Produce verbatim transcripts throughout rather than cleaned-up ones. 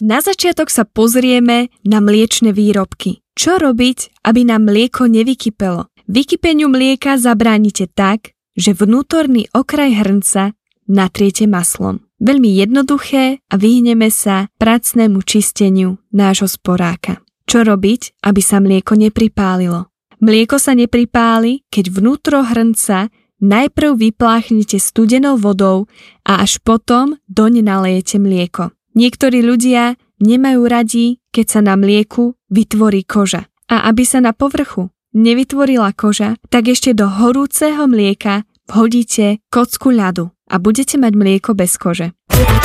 Na začiatok sa pozrieme na mliečne výrobky. Čo robiť, aby nám mlieko nevykypelo? Vykypeniu mlieka zabránite tak, že vnútorný okraj hrnca natriete maslom. Veľmi jednoduché a vyhneme sa pracnému čisteniu nášho sporáka. Čo robiť, aby sa mlieko nepripálilo? Mlieko sa nepripáli, keď vnútro hrnca najprv vypláchnete studenou vodou a až potom doň nalejete mlieko. Niektorí ľudia nemajú radi, keď sa na mlieku vytvorí koža. A aby sa na povrchu nevytvorila koža, tak ešte do horúceho mlieka vhodíte kocku ľadu a budete mať mlieko bez kože.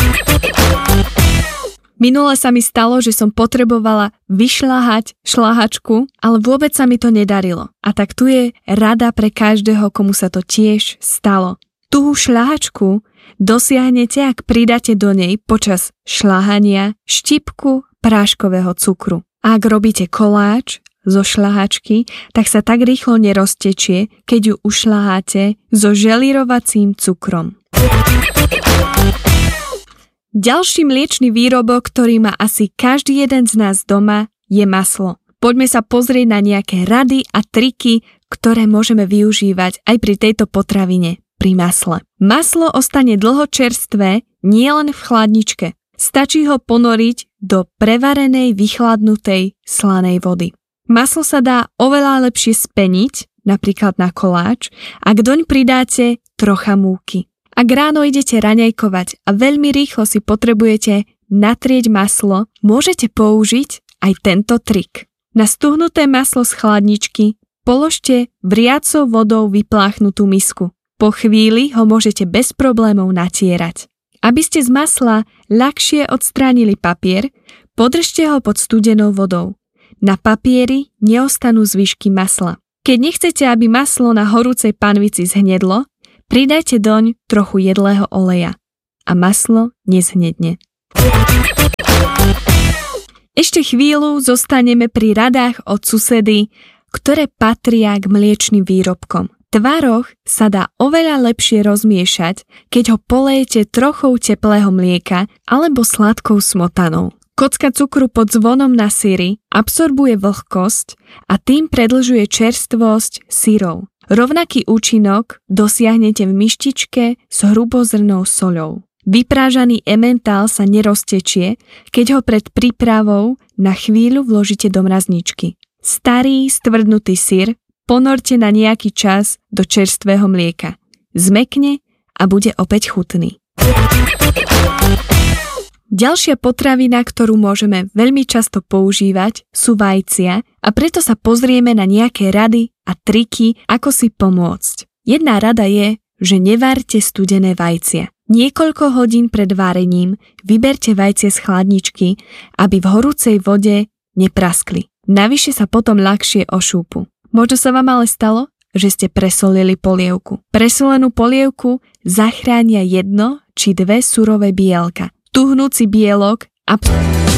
Minule sa mi stalo, že som potrebovala vyšľahať šľahačku, ale vôbec sa mi to nedarilo. A tak tu je rada pre každého, komu sa to tiež stalo. Tuhú šľahačku dosiahnete, ak pridáte do nej počas šľahania štipku práškového cukru. A ak robíte koláč zo šľahačky, tak sa tak rýchlo neroztečie, keď ju ušľaháte so želírovacím cukrom. Ďalší mliečny výrobok, ktorý má asi každý jeden z nás doma, je maslo. Poďme sa pozrieť na nejaké rady a triky, ktoré môžeme využívať aj pri tejto potravine, pri masle. Maslo ostane dlho čerstvé nielen v chladničke. Stačí ho ponoriť do prevarenej, vychladnutej slanej vody. Maslo sa dá oveľa lepšie speniť, napríklad na koláč, ak doň pridáte trocha múky. Ak ráno idete raňajkovať a veľmi rýchlo si potrebujete natrieť maslo, môžete použiť aj tento trik. Na stuhnuté maslo z chladničky položte vriacou vodou vypláchnutú misku. Po chvíli ho môžete bez problémov natierať. Aby ste z masla ľahšie odstránili papier, podržte ho pod studenou vodou. Na papieri neostanú zvyšky masla. Keď nechcete, aby maslo na horúcej panvici zhnedlo, pridajte doň trochu jedlého oleja a maslo nezhnedne. Ešte chvíľu zostaneme pri radách od susedy, ktoré patria k mliečnym výrobkom. Tvaroh sa dá oveľa lepšie rozmiešať, keď ho polejete trochou teplého mlieka alebo sladkou smotanou. Kocka cukru pod zvonom na syry absorbuje vlhkosť a tým predĺžuje čerstvosť syrov. Rovnaký účinok dosiahnete v myštičke s hrubozrnou soľou. Vyprážaný emmentál sa neroztečie, keď ho pred prípravou na chvíľu vložíte do mrazničky. Starý, stvrdnutý syr ponorte na nejaký čas do čerstvého mlieka. Zmekne a bude opäť chutný. Ďalšia potravina, ktorú môžeme veľmi často používať, sú vajcia a preto sa pozrieme na nejaké rady a triky, ako si pomôcť. Jedna rada je, že nevárte studené vajcia. Niekoľko hodín pred varením vyberte vajcie z chladničky, aby v horúcej vode nepraskli. Navyše sa potom ľahšie ošúpu. Možno sa vám ale stalo, že ste presolili polievku. Presolenú polievku zachránia jedno či dve surové bielka. Tuhnúci bielok a